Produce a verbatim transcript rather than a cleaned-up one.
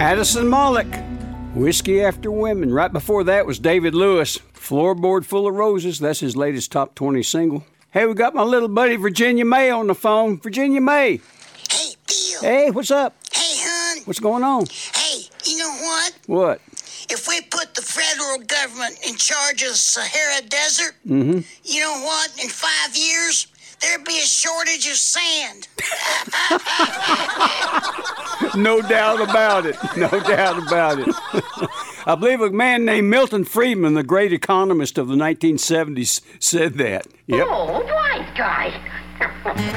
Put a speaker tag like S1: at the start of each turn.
S1: Addison Mullick, Whiskey After Women. Right before that was David Lewis, Floorboard Full of Roses. That's his latest top twenty single. Hey, we got my little buddy Virginia May on the phone. Virginia May.
S2: Hey, Bill.
S1: Hey, what's up?
S2: Hey, hon.
S1: What's going on?
S2: Hey, you know what?
S1: What?
S2: If we put the federal government in charge of the Sahara Desert,
S1: Mm-hmm.
S2: you know what? In five years, there'd be a shortage of sand.
S1: No doubt about it. No doubt about it. I believe a man named Milton Friedman, the great economist of the nineteen seventies, said that. Yep.
S3: Oh, right, guy.